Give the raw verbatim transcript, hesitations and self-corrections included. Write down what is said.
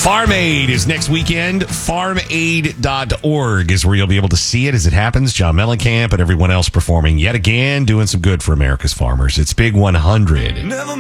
Farm Aid is next weekend. farm aid dot org is where you'll be able to see it as it happens. John Mellencamp and everyone else performing yet again, doing some good for America's farmers. It's Big one hundred. Never